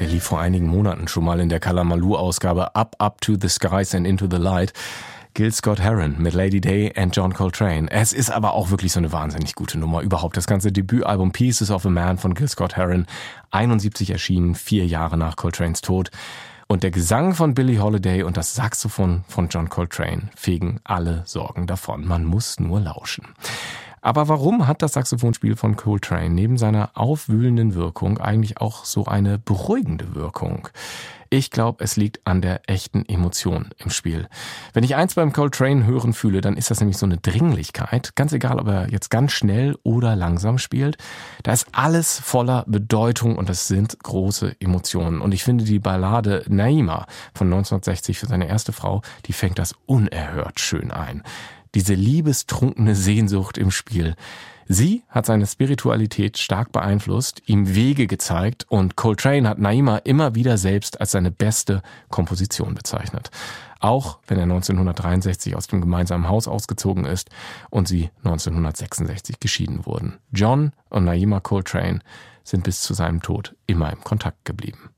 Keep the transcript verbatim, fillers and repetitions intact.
Der lief vor einigen Monaten schon mal in der Kalamaloo-Ausgabe Up, Up to the Skies and Into the Light. Gil Scott-Heron mit Lady Day and John Coltrane. Es ist aber auch wirklich so eine wahnsinnig gute Nummer. Überhaupt das ganze Debütalbum Pieces of a Man von Gil Scott-Heron, einundsiebzig erschienen, vier Jahre nach Coltranes Tod. Und der Gesang von Billie Holiday und das Saxophon von John Coltrane fegen alle Sorgen davon. Man muss nur lauschen. Aber warum hat das Saxophonspiel von Coltrane neben seiner aufwühlenden Wirkung eigentlich auch so eine beruhigende Wirkung? Ich glaube, es liegt an der echten Emotion im Spiel. Wenn ich eins beim Coltrane hören fühle, dann ist das nämlich so eine Dringlichkeit. Ganz egal, ob er jetzt ganz schnell oder langsam spielt. Da ist alles voller Bedeutung und das sind große Emotionen. Und ich finde die Ballade Naima von neunzehnhundertsechzig für seine erste Frau, die fängt das unerhört schön ein. Diese liebestrunkene Sehnsucht im Spiel. Sie hat seine Spiritualität stark beeinflusst, ihm Wege gezeigt und Coltrane hat Naima immer wieder selbst als seine beste Komposition bezeichnet. Auch wenn er neunzehnhundertdreiundsechzig aus dem gemeinsamen Haus ausgezogen ist und sie neunzehnhundertsechsundsechzig geschieden wurden. John und Naima Coltrane sind bis zu seinem Tod immer im Kontakt geblieben.